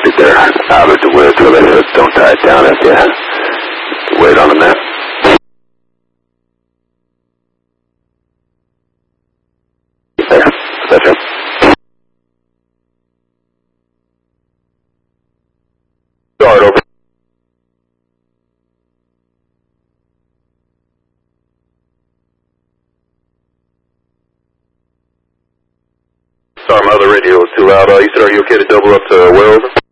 Sit there out at the width where the hood. Don't tie it down if you weight on the mat. There. That's it. Start over. Sorry, my other radio was too loud. You said, are you okay to double up to where over?